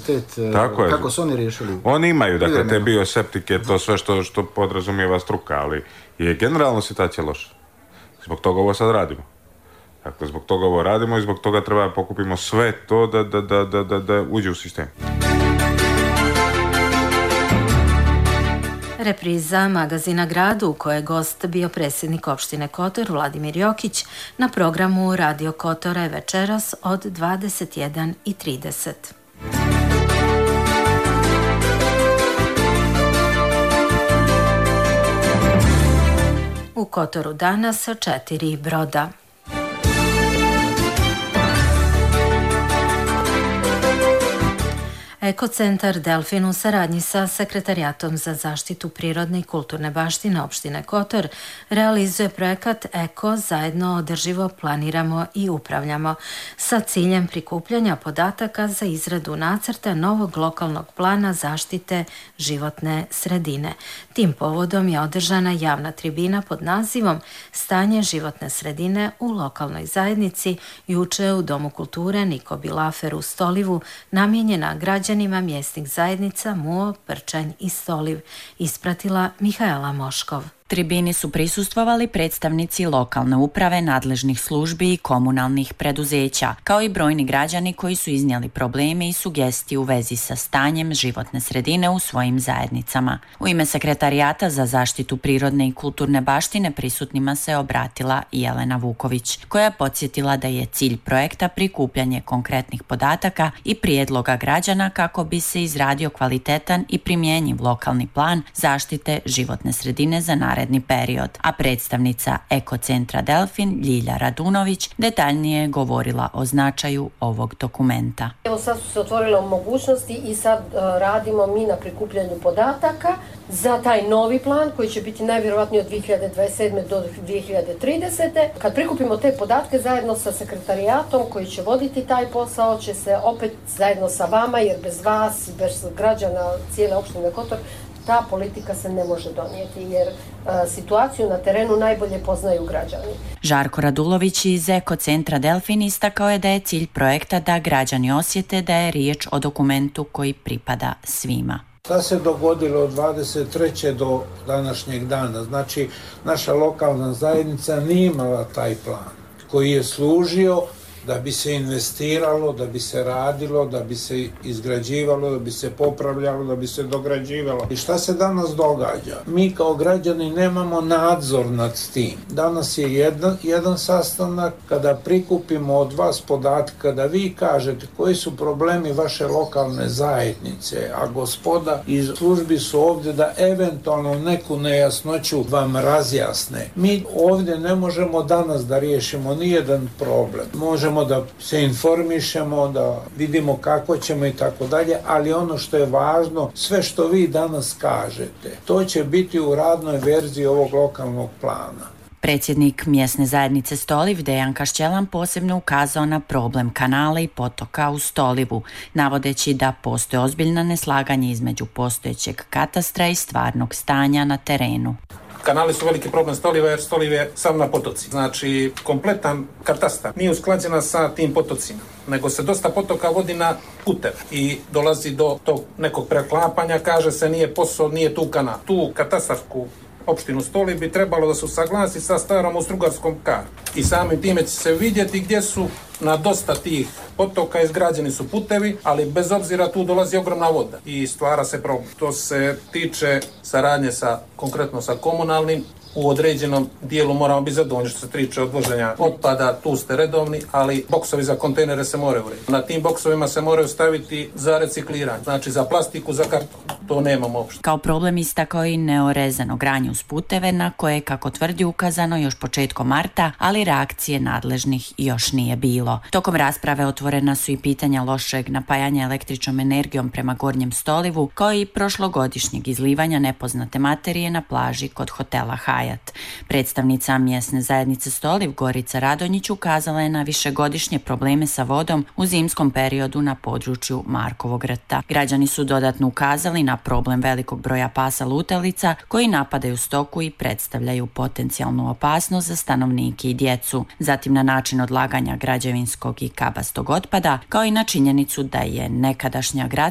kapacitet, kako su oni riješili? Oni imaju, dakle, te bioseptike, to sve što podrazumijeva struka, ali je generalno situacija loša. Zbog toga ovo sad radimo. Dakle, zbog toga ovo radimo i zbog toga treba pokupimo sve to da uđe u sistem. Repriza magazina Gradu, u kojoj je gost bio predsjednik opštine Kotor Vladimir Jokić, na programu Radio Kotora je večeras od 21:30. U Kotoru danas 4 broda. Ekocentar Delfin u saradnji sa Sekretarijatom za zaštitu prirodne i kulturne baštine opštine Kotor realizuje projekat Eko zajedno održivo planiramo i upravljamo sa ciljem prikupljanja podataka za izradu nacrta novog lokalnog plana zaštite životne sredine. Tim povodom je održana javna tribina pod nazivom Stanje životne sredine u lokalnoj zajednici juče u Domu kulture Niko Bilafer u Stolivu, namijenjena građanima mjesnih zajednica Muo, Prčanj i Stoliv, ispratila Mihaela Moškov. Tribini su prisustvovali predstavnici lokalne uprave, nadležnih službi i komunalnih preduzeća, kao i brojni građani koji su iznijeli probleme i sugestije u vezi sa stanjem životne sredine u svojim zajednicama. U ime Sekretarijata za zaštitu prirodne i kulturne baštine prisutnima se obratila Jelena Vuković, koja je podsjetila da je cilj projekta prikupljanje konkretnih podataka i prijedloga građana kako bi se izradio kvalitetan i primjenjiv lokalni plan zaštite životne sredine za naredni period, a predstavnica Ekocentra Delfin Ljilja Radunović detaljnije je govorila o značaju ovog dokumenta. Evo sad su se otvorile mogućnosti i sad radimo mi na prikupljanju podataka za taj novi plan koji će biti najvjerojatnije od 2027. do 2030. Kad prikupimo te podatke zajedno sa sekretarijatom koji će voditi taj posao, će se opet zajedno sa vama, jer bez vas i bez građana cijele opštine Kotor ta politika se ne može donijeti, jer situaciju na terenu najbolje poznaju građani. Žarko Radulović iz Ekocentra Delfin istakao je da je cilj projekta da građani osjete da je riječ o dokumentu koji pripada svima. Šta se dogodilo od 23. do današnjeg dana? Znači, naša lokalna zajednica nije imala taj plan koji je služio da bi se investiralo, da bi se radilo, da bi se izgrađivalo, da bi se popravljalo, da bi se dograđivalo. I šta se danas događa? Mi kao građani nemamo nadzor nad tim. Danas je jedan sastanak kada prikupimo od vas podatke, da vi kažete koji su problemi vaše lokalne zajednice, a gospoda iz službi su ovdje da eventualno neku nejasnoću vam razjasne. Mi ovdje ne možemo danas da riješimo nijedan problem. Možemo da se informišemo, da vidimo kako ćemo i tako dalje, ali ono što je važno, sve što vi danas kažete, to će biti u radnoj verziji ovog lokalnog plana. Predsjednik mjesne zajednice Stoliv Dejan Kašćelan posebno ukazao na problem kanala i potoka u Stolivu, navodeći da postoje ozbiljna neslaganja između postojećeg katastra i stvarnog stanja na terenu. Kanali su veliki problem Stoliva jer Stoliv je sam na potoci. Znači, kompletan katastar nije usklađena sa tim potocima, nego se dosta potoka vodi na puteve i dolazi do tog nekog preklapanja, kaže se nije posao, nije tu kanal. Tu katastarsku opštinu Stoliv bi trebalo da se usaglasi sa starom Austrougarskom kartom. I samim time će se vidjeti gdje su na dosta tih potoka izgrađeni su putevi, ali bez obzira tu dolazi ogromna voda i stvara se problem. To se tiče saradnje konkretno sa komunalnim. U određenom dijelu moramo biti zadovoljni što se tiče odvoženja otpada, tu ste redovni, ali boksovi za kontejnere se moraju urediti. Na tim boksovima se moraju staviti za recikliranje, znači za plastiku, za karton. To nemamo uopšte. Kao problem istakao i neorezano granje uz puteve na koje, kako tvrdi, ukazano još početkom marta, ali reakcije nadležnih još nije bilo. Tokom rasprave otvorena su i pitanja lošeg napajanja električnom energijom prema Gornjem Stolivu, kao i prošlogodišnjeg izlivanja nepoznate materije na plaži kod hotela Hajat. Predstavnica mjesne zajednice Stoliv Gorica Radonjić ukazala je na višegodišnje probleme sa vodom u zimskom periodu na području Markovog rta. Građani su dodatno ukazali na problem velikog broja pasa lutalica koji napadaju stoku i predstavljaju potencijalnu opasnost za stanovnike i djecu. Zatim na način odlaganja građevinskog i kabastog otpada, kao i na činjenicu da je nekadašnja gradska